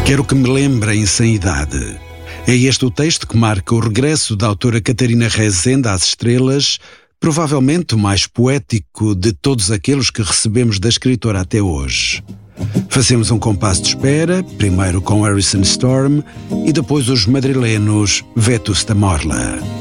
Quero que me lembrem sem idade. É este o texto que marca o regresso da autora Catarina Rezende às estrelas, provavelmente o mais poético de todos aqueles que recebemos da escritora até hoje. Fazemos um compasso de espera, primeiro com Harrison Storm e depois os madrilenos Vetus da Morla.